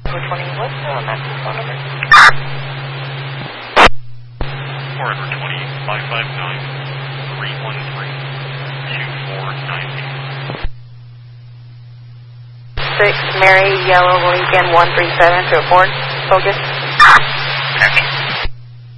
what's the maximum phone number? 6 Mary Yellow Lincoln 137 to report. Focus.